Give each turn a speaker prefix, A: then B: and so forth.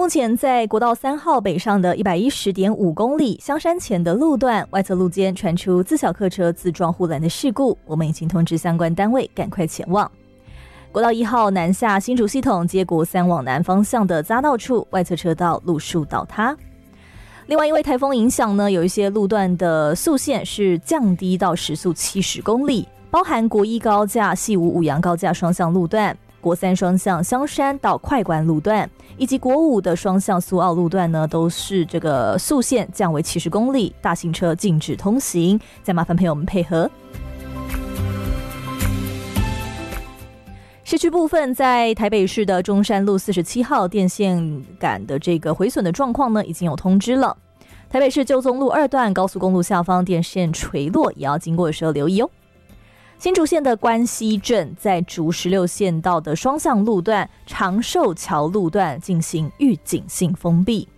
A: 目前在国道3号北上的 110.5 公里香山前的路段，外侧路肩传出自小客车自撞护栏的事故，我们已经通知相关单位赶快前往。国道1号南下新竹系统接国3往南方向的匝道处，外侧车道路树倒塌。另外因为台风影响呢，有一些路段的速限是降低到时速70公里，包含国1高架、细5五杨高架双向路段，国3双向香山到快关路段，以及国5的双向苏澳路段呢，都是这个速限降为70公里，大型车禁止通行，再麻烦朋友们配合。市区部分，在台北市的中山路47号电线杆的这个毁损的状况呢，已经有通知了。台北市旧宗路2段高速公路下方电线垂落，也要经过的时候留意哦。新竹县的关西镇在竹16线道的双向路段长寿桥路段进行预警性封闭。